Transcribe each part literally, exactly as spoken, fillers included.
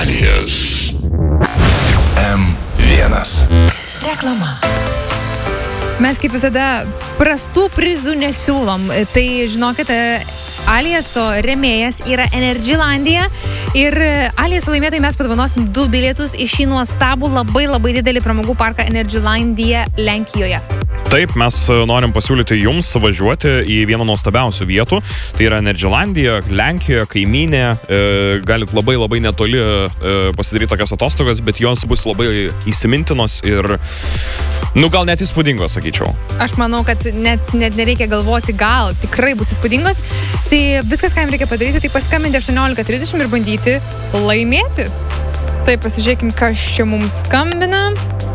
aktualijas. M vienas. Reklama. Mes kaip visada prastų prizų nesiūlom. Tai žinokite, Aliaso rėmėjas yra Energylandija ir Aliaso laimėtojai mes padovanosim du bilietus į šį nuostabų labai labai didelį pramogų parką Energylandija Lenkijoje. Taip, mes norim pasiūlyti jums važiuoti į vieną nuostabiausių vietų. Tai yra Energylandija, Lenkijoje, kaimynė. E, galit labai labai netoli e, pasidaryti tokias atostogas, bet jos bus labai įsimintinos ir, nu, gal net įspūdingos, sakyčiau. Aš manau, kad net, net nereikia galvoti, gal tikrai bus įspūdingos. Tai viskas, ką jums reikia padaryti, tai paskambinti aštuoniolika trisdešimt ir bandyti laimėti. Tai pasižiūrėkim, kas čia mums skambina.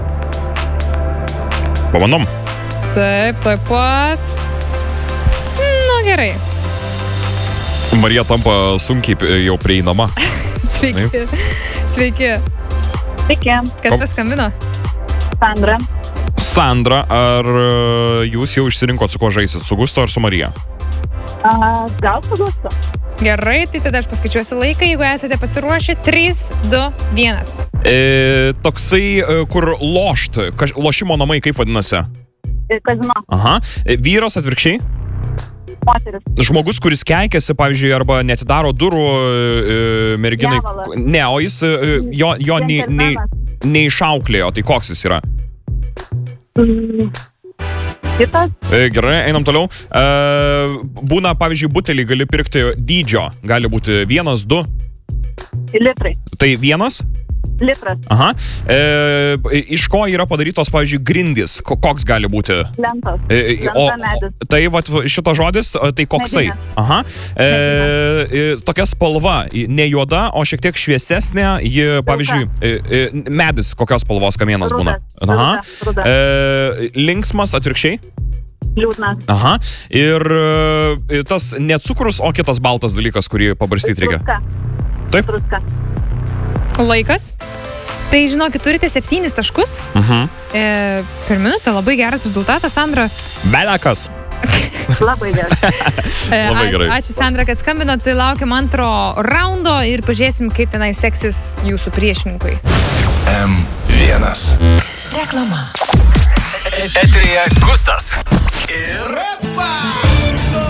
Pabandom. Taip, taip pat. Nu, gerai. Marija tampa sunkiai jau prieinama. Sveiki. Taip. Sveiki. Sveiki. Kas paskambino? Sandra. Sandra, ar jūs jau išsirinkot, su kuo žaisit? Su Gusto ar su Marija? A, gal su Gusto. Gerai, tai tada aš paskaičiuosiu laiką, jeigu esate pasiruošę. trys, du, vienas. E, toksai, kur lošt, kaž, lošimo namai, kaip vadinasi? Kazino. Aha. E, vyras atvirkščiai? Moteris. Žmogus, kuris keikiasi, pavyzdžiui, arba netidaro durų e, merginai. Dievalas. Ne, o jis e, jo, jo nei, nei, neišauklėjo. Tai koks jis yra? Mm. Kitas. E, gerai, einam toliau. E, būna, pavyzdžiui, butelį gali pirkti dydžio. Gali būti vienas, du. Litrai. Tai vienas? Litras. Aha. E, iš ko yra padarytos, pavyzdžiui, grindys? Koks gali būti? Lentos. E, o, Lenta medis. tai vat, šito žodis, tai koksai? Medinė. Aha. E, e, tokia spalva, ne juoda, o šiek tiek šviesesnė. Ji, pavyzdžiui, e, e, medis, kokios spalvos kamienas Rudas. būna? Aha. Ruda. E, linksmas atvirkščiai? Liūdnas. Aha. Ir e, tas ne cukrus, o kitas baltas dalykas, kurį pabarstyti reikia. Truska. Taip? Truska. Laikas. Tai žinokit, turite septynis taškus. Mhm. E, per minutę labai geras rezultatas, Sandra. Belekas. Labai gerai. E, Labai gerai. Ačiū, Sandra, kad skambinot. Laukiam antro raundo ir pažiūrėsim, kaip tenai seksis jūsų priešininkui. M vienas. Reklama. Eteryje Gustas. Ir